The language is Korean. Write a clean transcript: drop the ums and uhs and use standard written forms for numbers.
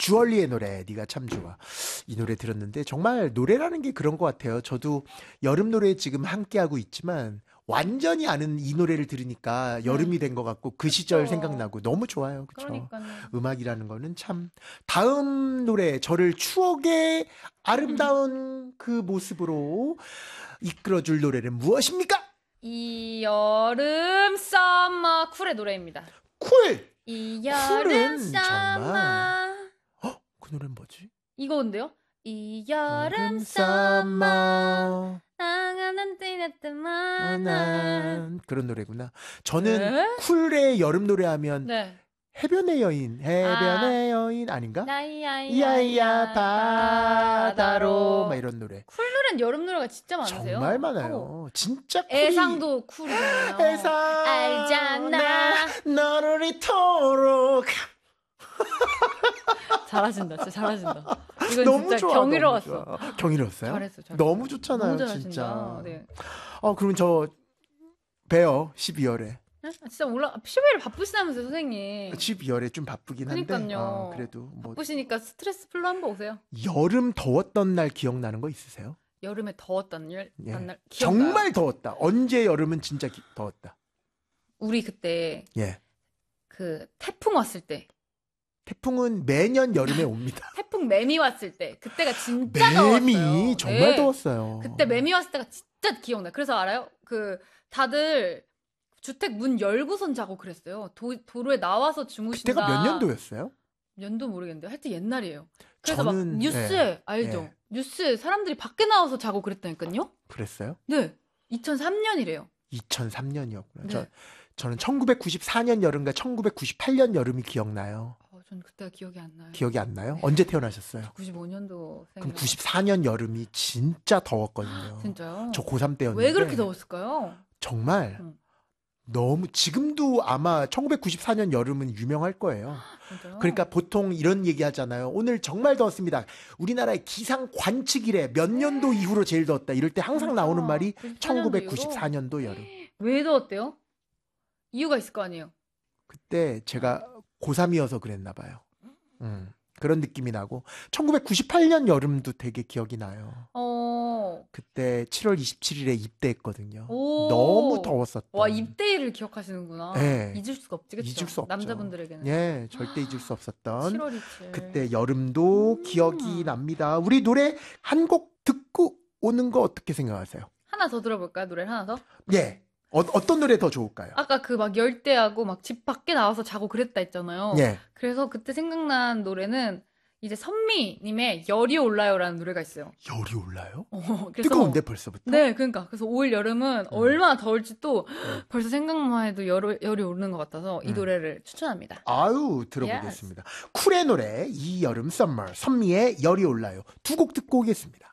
주얼리의 노래 네가 참 좋아. 이 노래 들었는데 정말 노래라는 게 그런 것 같아요. 저도 여름 노래 지금 함께하고 있지만 완전히 아는 이 노래를 들으니까 여름이 된 것 같고 그 시절 생각나고 너무 좋아요. 그렇죠? 그러니까요. 음악이라는 거는 참. 다음 노래 저를 추억의 아름다운 그 모습으로 이끌어줄 노래는 무엇입니까? 이 여름 썸머 쿨의 노래입니다. 쿨! 이 여름 쿨은 썸머. 그 노래는 뭐지? 이거인데요? 이 여름 썸머 썸머 그런 노래구나. 저는 네? 쿨의 여름 노래 하면 네. 해변의 여인 아닌가? 야이야이야 바다로 막 이런 노래. 쿨 노래는 여름 노래가 진짜 많으세요? 정말 많아요. 진짜 쿨이. 애상도 쿨이잖아요. 애상 알잖아. 너를 이토록. 잘하신다. 진짜 잘하신다. 이건 너무 진짜 좋아, 경이로웠어. 너무 좋아. 경이로웠어요? 잘했어. 너무 좋잖아요, 너무 잘하신다. 진짜. 네. 그럼 저 봬요, 12월에. 네? 진짜 몰라. 피부를 바쁘시다면서요, 선생님. 12월에 좀 바쁘긴 한데. 그러니까요. 그래도 뭐. 바쁘시니까 스트레스 풀로 한번 오세요. 여름 더웠던 날 기억나는 거 있으세요? 여름에 더웠던 날 예. 기억나요? 정말 더웠다. 언제 여름은 진짜 더웠다. 우리 그때 예. 그 태풍 왔을 때, 태풍은 매년 여름에 옵니다. 태풍 매미 왔을 때, 그때가 진짜 더웠어요. 매미 정말 네. 더웠어요. 그때 매미 왔을 때가 진짜 기억나. 그래서 알아요? 다들 주택 문 열고선 자고 그랬어요. 도로에 나와서 주무신다. 그때가 몇 년도였어요? 년도 모르겠는데 하여튼 옛날이에요. 그래서 저는, 막 뉴스에 알죠? 예. 뉴스에 사람들이 밖에 나와서 자고 그랬다니까요. 그랬어요? 네. 2003년이래요. 2003년이었구나. 네. 저는 1994년 여름과 1998년 여름이 기억나요. 전 그때가 기억이 안 나요. 기억이 안 나요? 언제 태어나셨어요? 95년도 그럼 94년 여름이 진짜 더웠거든요. 진짜요? 저 고3 때였는데. 왜 그렇게 더웠을까요? 정말 너무 지금도 아마 1994년 여름은 유명할 거예요. 진짜요? 그러니까 보통 이런 얘기 하잖아요. 오늘 정말 더웠습니다. 우리나라의 기상 관측일에 몇 년도 이후로 제일 더웠다. 이럴 때 항상 진짜? 나오는 말이 94년도 1994년도 여름. 왜 더웠대요? 이유가 있을 거 아니에요? 그때 제가 고3이어서 그랬나 봐요. 그런 느낌이 나고 1998년 여름도 되게 기억이 나요. 그때 7월 27일에 입대했거든요. 너무 더웠었던. 와, 입대일을 기억하시는구나. 네. 잊을 수가 없지, 그쵸? 잊을 수 없죠. 남자분들에게는. 예, 절대 잊을 수 없었던 7월 27일. 그때 여름도 기억이 납니다. 우리 노래 한 곡 듣고 오는 거 어떻게 생각하세요? 하나 더 들어볼까요? 노래를 하나 더? 예. 어떤 노래 더 좋을까요? 아까 그 막 열대하고 막 집 밖에 나와서 자고 그랬다 했잖아요. 예. 그래서 그때 생각난 노래는 이제 선미님의 열이 올라요라는 노래가 있어요. 열이 올라요? 그래서 뜨거운데 벌써부터? 네, 그러니까 그래서 올 여름은 얼마나 더울지 또 벌써 생각만 해도 열이 오르는 것 같아서 이 노래를 추천합니다. 아유, 들어보겠습니다. 쿨의 노래 이 여름 썸머 선미의 열이 올라요. 두 곡 듣고 오겠습니다.